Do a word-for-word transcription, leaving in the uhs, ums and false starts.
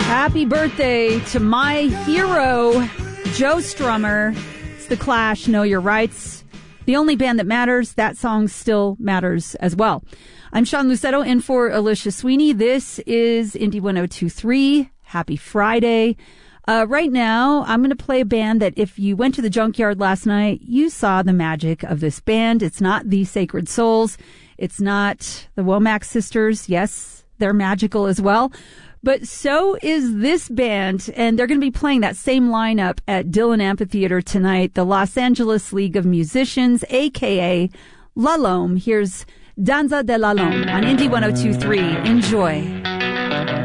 Happy birthday to my hero, Joe Strummer. It's The Clash, Know Your Rights. The only band that matters, that song still matters as well. I'm Sean Lucetto in for Alicia Sweeney. This is Indie one oh two point three. Happy Friday. Uh, right now, I'm going to play a band that if you went to the Junkyard last night, you saw the magic of this band. It's not the Sacred Souls. It's not the Womack Sisters. Yes, they're magical as well. But so is this band, and they're going to be playing that same lineup at Dillon Amphitheater tonight, the Los Angeles League of Musicians, a k a. La Lome. Here's Danza de la Lome on Indie one oh two point three. Enjoy.